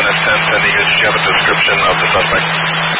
at 10, sending you. Do you have a description of the suspect?